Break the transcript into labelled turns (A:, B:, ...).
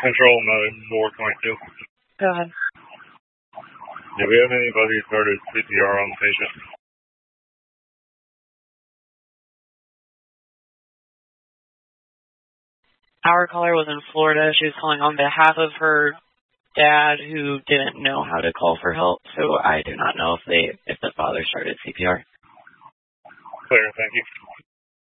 A: Control mode, 422.
B: Go ahead.
A: Do we have anybody who started CPR on the patient?
B: Our caller was in Florida. She was calling on behalf of her dad who didn't know how to call for help, so I do not know if the father started CPR.
A: Clear, thank you.